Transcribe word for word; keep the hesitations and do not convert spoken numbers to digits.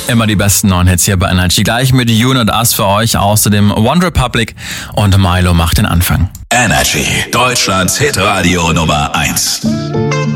Immer die besten neuen Hits hier bei Energy. Gleich mit You und Us für euch. Außerdem One Republic und Milo macht den Anfang. Energy, Deutschlands Hitradio Nummer eins.